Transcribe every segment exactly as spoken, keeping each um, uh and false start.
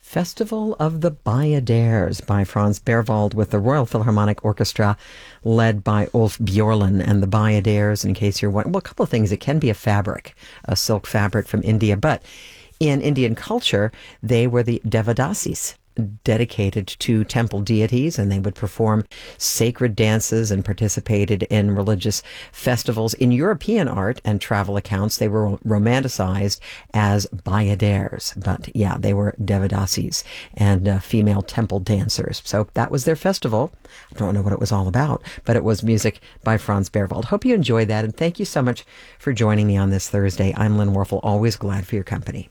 Festival of the Bayadères by Franz Berwald with the Royal Philharmonic Orchestra led by Ulf Björlin. And the Bayadères, in case you're wondering, well, a couple of things. It can be a fabric, a silk fabric from India, but in Indian culture, they were the Devadasis, dedicated to temple deities, and they would perform sacred dances and participated in religious festivals. In European art and travel accounts, they were romanticized as bayadères, but yeah, they were Devadasis and uh, female temple dancers. So that was their festival. I don't know what it was all about, but it was music by Franz Berwald. Hope you enjoyed that, and thank you so much for joining me on this Thursday. I'm Lynn Warfel, always glad for your company.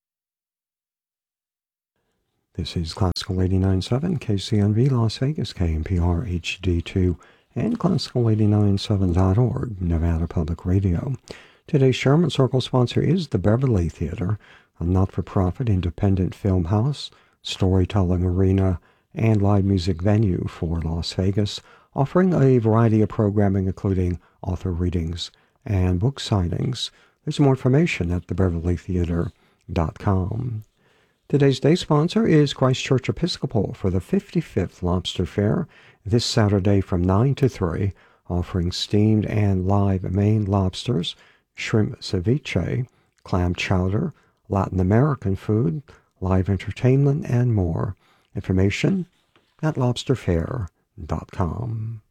This is Classical eighty-nine point seven, K C N V Las Vegas, K N P R H D two, and Classical eighty-nine point seven dot org, Nevada Public Radio. Today's Sherman Circle sponsor is the Beverly Theater, a not-for-profit independent film house, storytelling arena, and live music venue for Las Vegas, offering a variety of programming including author readings and book signings. There's more information at the beverly theater dot com. Today's day sponsor is Christ Church Episcopal for the fifty-fifth Lobster Fair this Saturday from nine to three, offering steamed and live Maine lobsters, shrimp ceviche, clam chowder, Latin American food, live entertainment, and more. Information at lobster fair dot com.